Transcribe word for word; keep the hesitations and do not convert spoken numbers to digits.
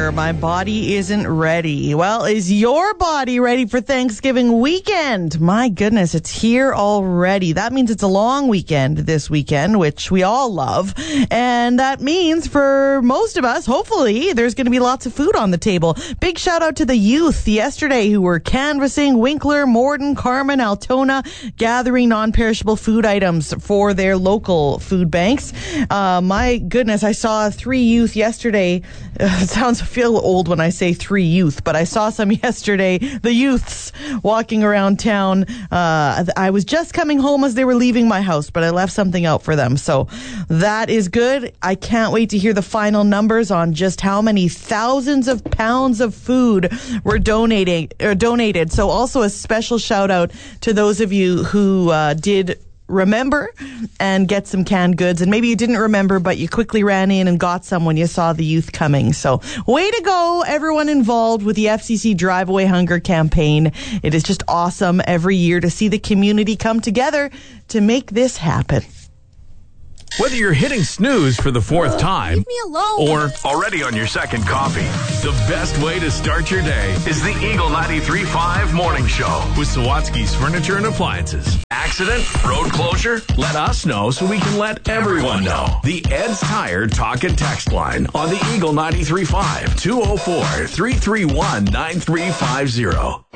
winter. My body isn't ready. Well, is your body ready for Thanksgiving weekend? My goodness, it's here already. That means it's a long weekend this weekend, which we all love. And that means for most of us, hopefully, there's going to be lots of food on the table. Big shout out to the youth yesterday who were canvassing Winkler, Morden, Carman, Altona, gathering non-perishable food items for their local food banks. Uh, my goodness, I saw three youth yesterday. Uh, it sounds I feel old when I say three youth, but I saw some yesterday. The youths walking around town. Uh, I was just coming home as they were leaving my house, but I left something out for them. So that is good. I can't wait to hear the final numbers on just how many thousands of pounds of food were donating or donated. So also a special shout out to those of you who uh, did remember and get some canned goods, and maybe you didn't remember but you quickly ran in and got some when you saw the youth coming. So way to go everyone involved with the F C C Drive Away Hunger campaign. It is just awesome every year to see the community come together to make this happen. Whether you're hitting snooze for the fourth time Leave me alone. or already on your second coffee, the best way to start your day is the Eagle ninety-three point five Morning Show with Sawatsky's Furniture and Appliances. Accident? Road closure? Let us know so we can let everyone know. The Ed's Tire Talk and Text line on the Eagle ninety-three point five, two oh four, three three one, nine three five zero.